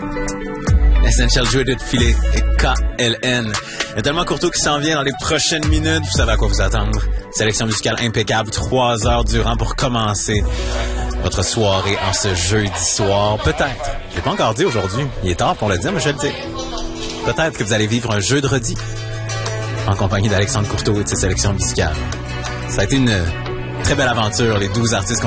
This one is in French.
Essential Joy de filer et KLN. Il y a tellement Courteau qui s'en vient dans les prochaines minutes. Vous savez à quoi vous attendre. Sélection musicale impeccable, 3 heures durant pour commencer votre soirée en ce jeudi soir. Peut-être, je l'ai pas encore dit aujourd'hui, il est tard pour le dire, mais je vais le dire. Peut-être que vous allez vivre un jeudi en compagnie d'Alexandre Courteau et de ses sélections musicales. Ça a été une très belle aventure, les 12 artistes